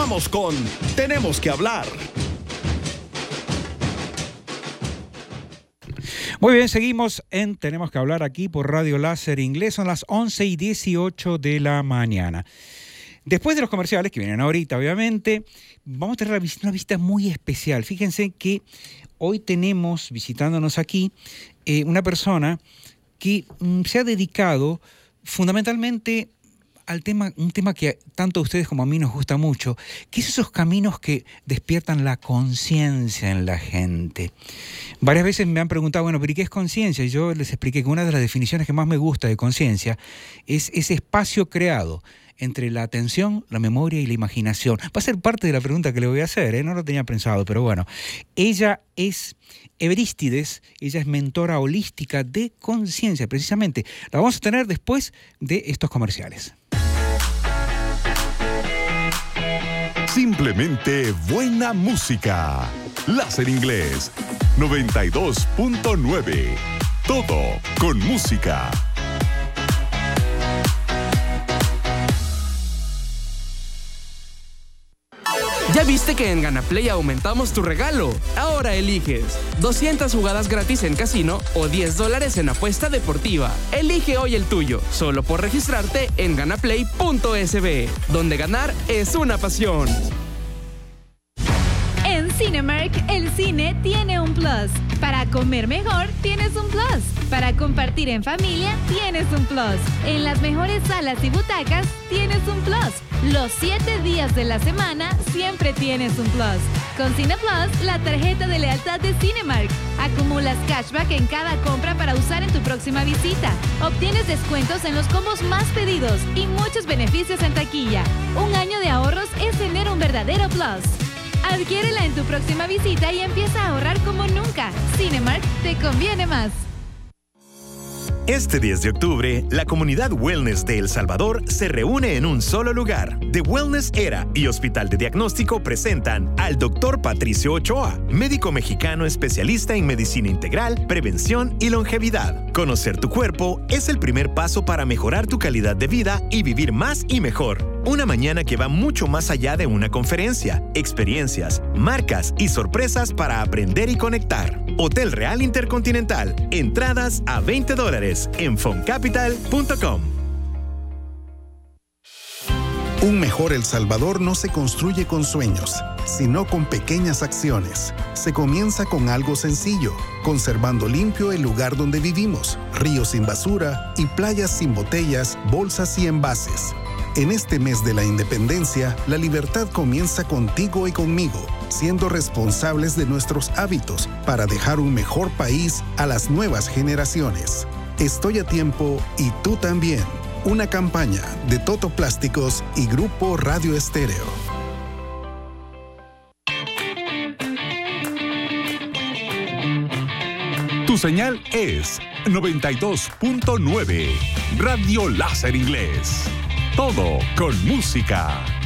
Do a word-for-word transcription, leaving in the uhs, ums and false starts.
Continuamos con Tenemos que hablar. Muy bien, seguimos en Tenemos que hablar aquí por Radio Láser Inglés. Son las once y dieciocho de la mañana. Después de los comerciales, que vienen ahorita, obviamente, vamos a tener una visita muy especial. Fíjense que hoy tenemos visitándonos aquí eh, una persona que mm, se ha dedicado fundamentalmente al tema, un tema que tanto a ustedes como a mí nos gusta mucho, que es esos caminos que despiertan la conciencia en la gente. Varias veces me han preguntado, bueno, ¿pero y qué es conciencia? Y yo les expliqué que una de las definiciones que más me gusta de conciencia es ese espacio creado entre la atención, la memoria y la imaginación. Va a ser parte de la pregunta que le voy a hacer, ¿eh? No lo tenía pensado, pero bueno. Ella es Everístides, ella es mentora holística de conciencia, precisamente. La vamos a tener después de estos comerciales. Simplemente buena música. Láser Inglés noventa y dos punto nueve. Todo con música. ¿Ya viste que en GanaPlay aumentamos tu regalo? Ahora eliges doscientas jugadas gratis en casino o diez dólares en apuesta deportiva. Elige hoy el tuyo, solo por registrarte en ganaplay punto es be, donde ganar es una pasión. En Cinemark, el cine tiene un plus. Para comer mejor, tienes un plus. Para compartir en familia, tienes un plus. En las mejores salas y butacas, tienes un plus. Los siete días de la semana, siempre tienes un plus. Con Cine Plus, la tarjeta de lealtad de Cinemark. Acumulas cashback en cada compra para usar en tu próxima visita. Obtienes descuentos en los combos más pedidos y muchos beneficios en taquilla. Un año de ahorros es tener un verdadero plus. Adquiérela en tu próxima visita y empieza a ahorrar como nunca. Cinemark te conviene más. Este diez de octubre, la comunidad Wellness de El Salvador se reúne en un solo lugar. The Wellness Era y Hospital de Diagnóstico presentan al doctor Patricio Ochoa, médico mexicano especialista en medicina integral, prevención y longevidad. Conocer tu cuerpo es el primer paso para mejorar tu calidad de vida y vivir más y mejor. Una mañana que va mucho más allá de una conferencia, experiencias, marcas y sorpresas para aprender y conectar. Hotel Real Intercontinental. Entradas a veinte dólares en foncapital punto com. Un mejor El Salvador no se construye con sueños, sino con pequeñas acciones. Se comienza con algo sencillo, conservando limpio el lugar donde vivimos, ríos sin basura y playas sin botellas, bolsas y envases. En este mes de la independencia, la libertad comienza contigo y conmigo, siendo responsables de nuestros hábitos para dejar un mejor país a las nuevas generaciones. Estoy a tiempo y tú también. Una campaña de Toto Plásticos y Grupo Radio Estéreo. Tu señal es noventa y dos punto nueve. Radio Láser Inglés. Todo con música.